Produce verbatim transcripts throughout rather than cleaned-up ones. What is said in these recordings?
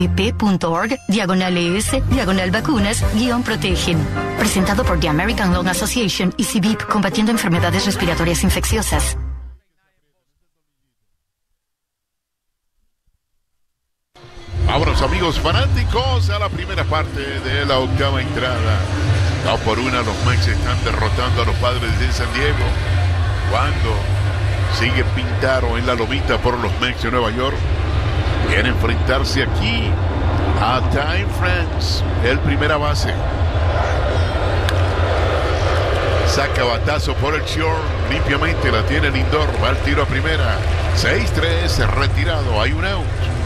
p.org, diagonal es, diagonal vacunas, guión protegen. Presentado por The American Lung Association y C B I P, combatiendo enfermedades respiratorias infecciosas. Vámonos, amigos fanáticos, a la primera parte de la octava entrada. Dos por una, los Mex están derrotando a los Padres de San Diego. Cuando sigue Pintaro en la lomita por los Mex de Nueva York, viene a enfrentarse aquí a Ty France, el primera base. Saca batazo por el short, limpiamente la tiene Lindor, va al tiro a primera. seis tres, retirado, hay un out.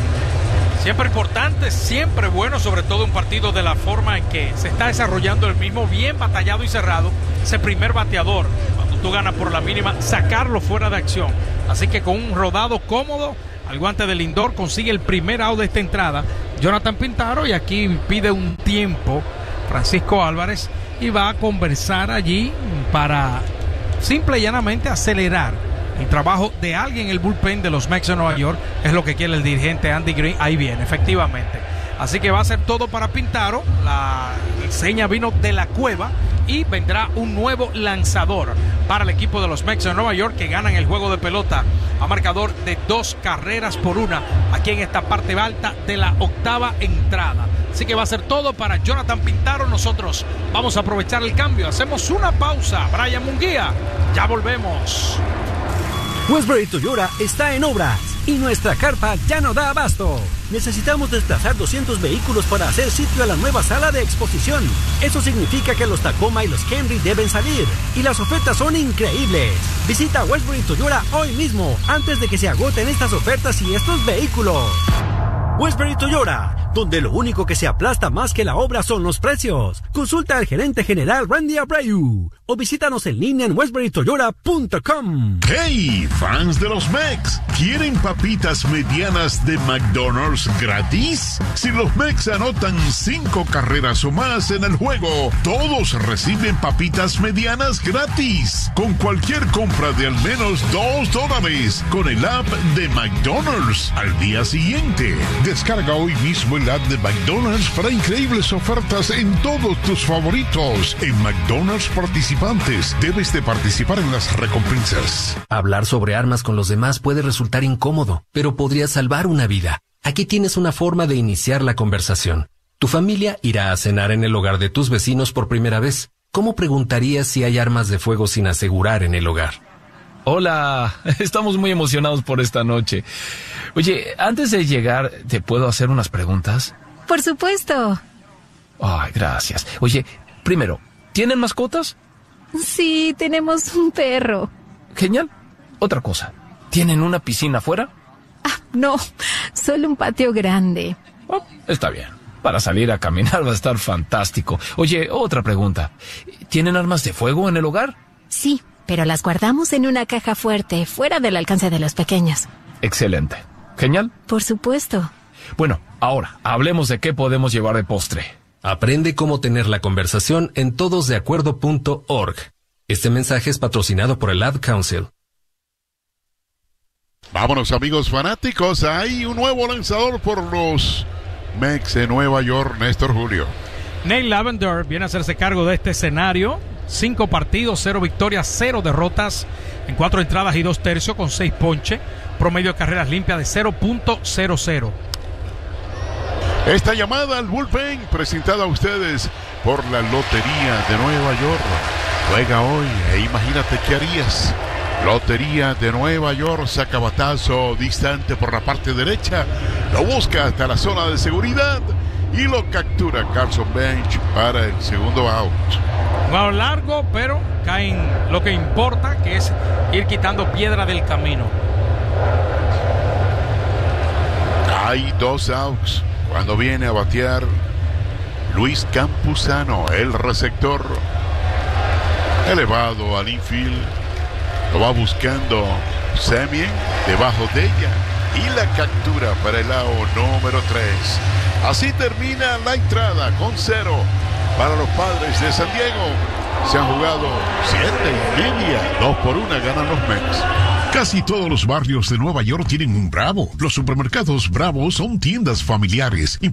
Siempre importante, siempre bueno, sobre todo un partido de la forma en que se está desarrollando el mismo, bien batallado y cerrado. Ese primer bateador, cuando tú ganas por la mínima, sacarlo fuera de acción. Así que con un rodado cómodo, al guante de Lindor consigue el primer out de esta entrada. Jonathan Pintaro, y aquí pide un tiempo Francisco Álvarez, y va a conversar allí para simple y llanamente acelerar el trabajo de alguien en el bullpen de los Mets de Nueva York. Es lo que quiere el dirigente Andy Green. Ahí viene, efectivamente. Así que va a ser todo para Pintaro. La seña vino de la cueva y vendrá un nuevo lanzador para el equipo de los Mets de Nueva York, que ganan el juego de pelota a marcador de dos carreras por una aquí en esta parte alta de la octava entrada. Así que va a ser todo para Jonathan Pintaro. Nosotros vamos a aprovechar el cambio. Hacemos una pausa. Brian Munguía, ya volvemos. Westbury Toyota está en obras y nuestra carpa ya no da abasto. Necesitamos desplazar doscientos vehículos para hacer sitio a la nueva sala de exposición. Eso significa que los Tacoma y los Camry deben salir, y las ofertas son increíbles. Visita Westbury Toyota hoy mismo, antes de que se agoten estas ofertas y estos vehículos. Westbury Toyota, donde lo único que se aplasta más que la obra son los precios. Consulta al gerente general Randy Abreu o visítanos en línea en westbury toyota punto com. ¡Hey, fans de los Mex! ¿Quieren papitas medianas de McDonald's gratis? Si los Mex anotan cinco carreras o más en el juego, todos reciben papitas medianas gratis con cualquier compra de al menos dos dólares con el app de McDonald's al día siguiente. Descarga hoy mismo el app de McDonald's para increíbles ofertas en todos tus favoritos. En McDonald's participantes, debes de participar en las recompensas. Hablar sobre armas con los demás puede resultar incómodo, pero podría salvar una vida. Aquí tienes una forma de iniciar la conversación. Tu familia irá a cenar en el hogar de tus vecinos por primera vez. ¿Cómo preguntarías si hay armas de fuego sin asegurar en el hogar? Hola, estamos muy emocionados por esta noche. Oye, antes de llegar, ¿te puedo hacer unas preguntas? Por supuesto. Ay, gracias. Oye, primero, ¿tienen mascotas? Sí, tenemos un perro. Genial. Otra cosa, ¿tienen una piscina afuera? Ah, no, solo un patio grande. Oh, está bien. Para salir a caminar va a estar fantástico. Oye, otra pregunta. ¿Tienen armas de fuego en el hogar? Sí, pero las guardamos en una caja fuerte, fuera del alcance de los pequeños. Excelente. Genial. Por supuesto. Bueno, ahora, hablemos de qué podemos llevar de postre. Aprende cómo tener la conversación en todos de acuerdo punto org. Este mensaje es patrocinado por el Ad Council. Vámonos, amigos fanáticos. Hay un nuevo lanzador por los Mets de Nueva York, Néstor Julio. Nate Lavender viene a hacerse cargo de este escenario. Cinco partidos, cero victorias, cero derrotas en cuatro entradas y dos tercios con seis ponches. Promedio de carreras limpias de cero punto cero cero. Esta llamada al bullpen presentada a ustedes por la Lotería de Nueva York. Juega hoy e imagínate qué harías. Lotería de Nueva York, saca batazo distante por la parte derecha, lo busca hasta la zona de seguridad y lo captura Carson Bench para el segundo out. Un out largo, pero caen lo que importa, que es ir quitando piedra del camino. Hay dos outs cuando viene a batear Luis Campuzano, el receptor, elevado al infield. Lo va buscando Semien debajo de ella y la captura para el out número tres. Así termina la entrada con cero para los Padres de San Diego. Se han jugado siete y media, dos por una ganan los Mets. Casi todos los barrios de Nueva York tienen un Bravo. Los supermercados Bravo son tiendas familiares